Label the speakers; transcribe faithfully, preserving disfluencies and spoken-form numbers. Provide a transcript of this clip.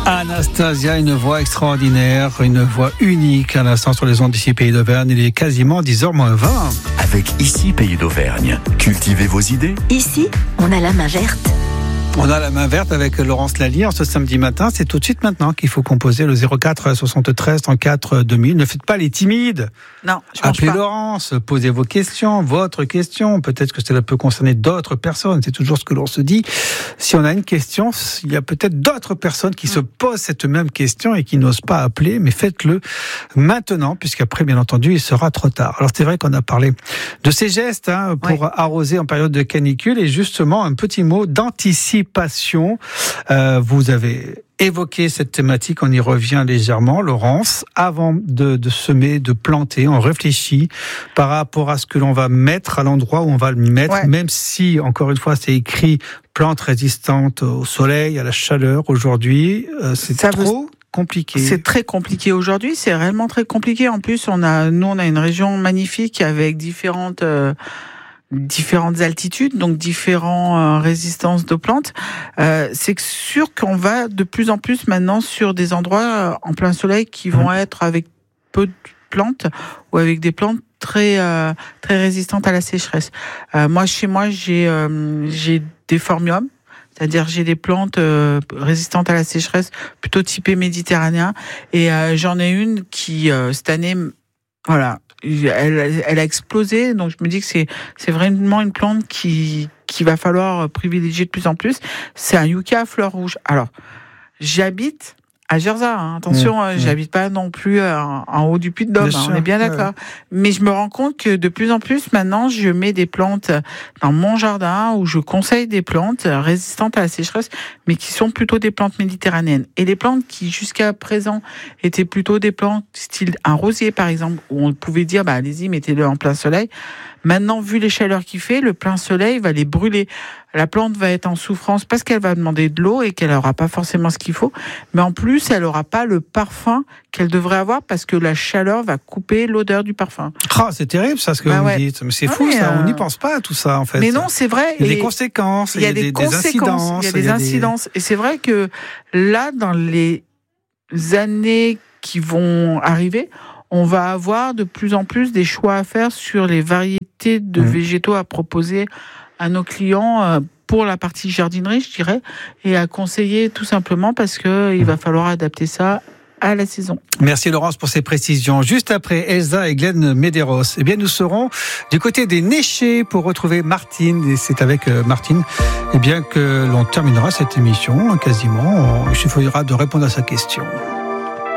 Speaker 1: Anastasia, une voix extraordinaire, une voix unique à l'instant sur les ondes d'ici Pays d'Auvergne. Il est quasiment dix heures moins vingt.
Speaker 2: Avec Ici Pays d'Auvergne, cultivez vos idées.
Speaker 3: Ici, on a la main verte.
Speaker 1: On a la main verte avec Laurence Lallier ce samedi matin. C'est tout de suite maintenant qu'il faut composer le zéro quatre soixante-treize trente-quatre deux mille. Ne faites pas les timides.
Speaker 4: Non, je pense
Speaker 1: Appelez
Speaker 4: pas.
Speaker 1: Laurence, posez vos questions, votre question. Peut-être que cela peut concerner d'autres personnes. C'est toujours ce que l'on se dit. Si on a une question, il y a peut-être d'autres personnes qui mmh. se posent cette même question et qui n'osent pas appeler. Mais faites-le maintenant, puisqu'après, bien entendu, il sera trop tard. Alors c'est vrai qu'on a parlé de ces gestes hein, pour ouais. arroser en période de canicule. Et justement, un petit mot d'anticipation. Passion. Euh, vous avez évoqué cette thématique, on y revient légèrement, Laurence. Avant de, de semer, de planter, on réfléchit par rapport à ce que l'on va mettre à l'endroit où on va le mettre, ouais. même si, encore une fois, c'est écrit plante résistante au soleil, à la chaleur. Aujourd'hui, euh, c'est Ça trop... Vous... compliqué.
Speaker 4: C'est très compliqué aujourd'hui, c'est réellement très compliqué. En plus, on a, nous, on a une région magnifique avec différentes... Euh, différentes altitudes, donc différentes euh, résistances de plantes. Euh, c'est sûr qu'on va de plus en plus maintenant sur des endroits euh, en plein soleil qui vont mmh. être avec peu de plantes ou avec des plantes très euh, très résistantes à la sécheresse. Euh, moi, chez moi, j'ai euh, j'ai des formiums. C'est-à-dire j'ai des plantes euh, résistantes à la sécheresse, plutôt typées méditerranéen. Et euh, j'en ai une qui, euh, cette année, voilà, Elle, elle a explosé, donc je me dis que c'est c'est vraiment une plante qui qui va falloir privilégier de plus en plus. C'est un yucca à fleurs rouges. Alors, j'habite à Gerza, hein. Attention, mmh, j'habite pas non plus en, en haut du Puy-de-Dôme, hein, on est bien d'accord. Ouais. Mais je me rends compte que de plus en plus maintenant, je mets des plantes dans mon jardin où je conseille des plantes résistantes à la sécheresse, mais qui sont plutôt des plantes méditerranéennes. Et les plantes qui jusqu'à présent étaient plutôt des plantes style un rosier par exemple, où on pouvait dire bah allez-y, mettez-le en plein soleil. Maintenant, vu les chaleurs qu'il fait, le plein soleil va les brûler. La plante va être en souffrance parce qu'elle va demander de l'eau et qu'elle n'aura pas forcément ce qu'il faut. Mais en plus, elle n'aura pas le parfum qu'elle devrait avoir parce que la chaleur va couper l'odeur du parfum.
Speaker 1: Ah, c'est terrible ça, ce que bah vous ouais. me dites. Mais c'est ah fou, mais ça. Euh... On n'y pense pas à tout ça, en fait.
Speaker 4: Mais non, c'est vrai.
Speaker 1: Il y a des conséquences, il y a des, des incidences.
Speaker 4: Il y a des incidences. Et c'est vrai que là, dans les années qui vont arriver, on va avoir de plus en plus des choix à faire sur les variétés de mmh. végétaux à proposer à nos clients pour la partie jardinerie, je dirais, et à conseiller tout simplement parce que il va falloir adapter ça à la saison.
Speaker 1: Merci Laurence pour ces précisions. Juste après Elsa et Glenn Medeiros, eh bien nous serons du côté des Néchets pour retrouver Martine. Et c'est avec Martine eh bien que l'on terminera cette émission quasiment. Il suffira de répondre à sa question.